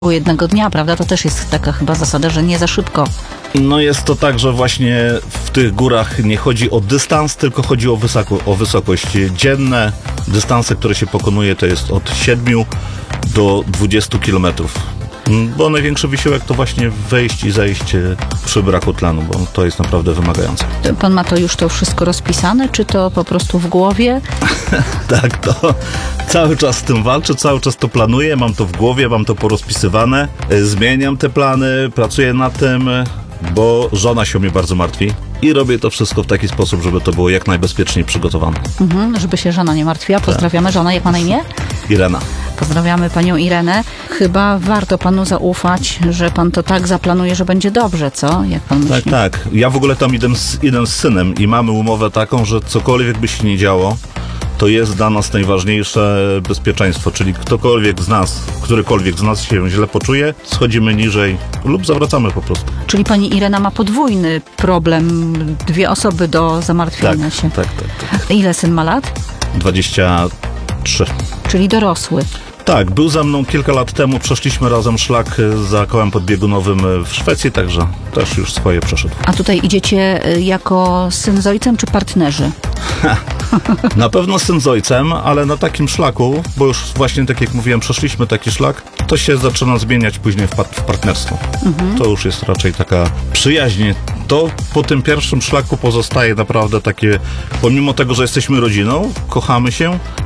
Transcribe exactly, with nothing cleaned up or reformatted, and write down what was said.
jednego dnia, prawda? To też jest taka chyba zasada, że nie za szybko. No jest to tak, że właśnie w tych górach nie chodzi o dystans, tylko chodzi o, wysoko, o wysokość. Dzienne dystanse, które się pokonuje, to jest od siedmiu do dwudziestu kilometrów. Bo największy wysiłek to właśnie wejść i zejść przy braku tlenu, bo to jest naprawdę wymagające. Pan ma to już to wszystko rozpisane, czy to po prostu w głowie? Tak, to cały czas z tym walczę, cały czas to planuję, mam to w głowie, mam to porozpisywane, zmieniam te plany, pracuję nad tym, bo żona się o mnie bardzo martwi i robię to wszystko w taki sposób, żeby to było jak najbezpieczniej przygotowane. Mhm, żeby się żona nie martwiła. Pozdrawiamy żonę. Jak ma na imię? Irena. Pozdrawiamy panią Irenę. Chyba warto panu zaufać, że pan to tak zaplanuje, że będzie dobrze, co? Jak pan myśli? Tak, tak. Ja w ogóle tam idę z, idę z synem i mamy umowę taką, że cokolwiek by się nie działo, to jest dla nas najważniejsze bezpieczeństwo, czyli ktokolwiek z nas, którykolwiek z nas się źle poczuje, schodzimy niżej lub zawracamy po prostu. Czyli pani Irena ma podwójny problem, dwie osoby do zamartwiania Tak, się. tak, tak, tak. Ile syn ma lat? dwadzieścia trzy. Czyli dorosły. Tak, był ze mną kilka lat temu, przeszliśmy razem szlak za kołem podbiegunowym w Szwecji, także też już swoje przeszedł. A tutaj idziecie jako syn z ojcem, czy partnerzy? Na pewno syn z ojcem, ale na takim szlaku, bo już właśnie tak jak mówiłem, przeszliśmy taki szlak, to się zaczyna zmieniać później w, pa- w partnerstwo. Mhm. To już jest raczej taka przyjaźń. To po tym pierwszym szlaku pozostaje naprawdę takie, pomimo tego, że jesteśmy rodziną, kochamy się,